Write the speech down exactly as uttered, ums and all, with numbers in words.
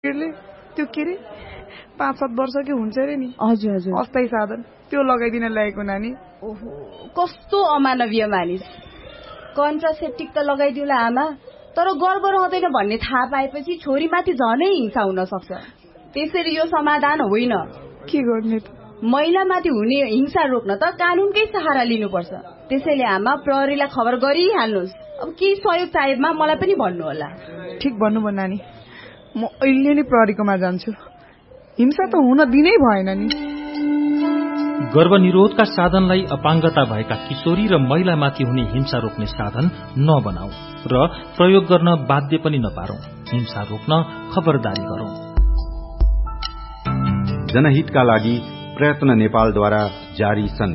त्यो के रे पाँच सात वर्षकै हुन्छ रे नि। हजुर हजुर अस्थायी साधन त्यो लगाइदिन ल्याएको नानी। ओहो कस्तो अमानवीय मानिस। कन्ट्रासेप्टिक त लगाइदिउला आमा, तर गर्भ रहँदैन भन्ने थाहा पाएपछि छोरीमाथि झनै हिंसा हुन सक्छ। त्यसरी यो समाधान होइन। के गर्ने त? महिलामाथि हुने हिंसा रोक्न त कानूनकै सहारा लिनुपर्छ। त्यसैले आमा प्रहरीलाई खबर गरिहाल्नुहोस्। अब केही सहयोग चाहिएमा मलाई पनि भन्नु होला। ठिक भन्नुभयो नानी, म अहिले नै प्रहरीकोमा जान्छु। हिंसा त हुन दिनै भएन नि। गर्भनिरोधका साधनलाई अपाङ्गता भएका किशोरी र महिलामाथि हुने हिंसा रोक्ने साधन नबनाऊ र प्रयोग गर्न बाध्य पनि नपारौं। हिंसा रोक्न खबरदारी गरौं। जनहितका लागि प्रयत्न नेपालद्वारा जारी छन्।